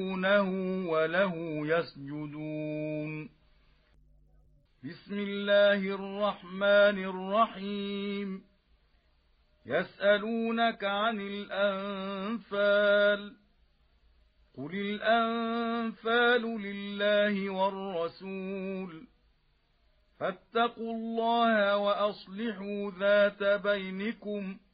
وله يسجدون. بسم الله الرحمن الرحيم. يسألونك عن الأنفال، قل الأنفال لله والرسول، فاتقوا الله وأصلحوا ذات بينكم،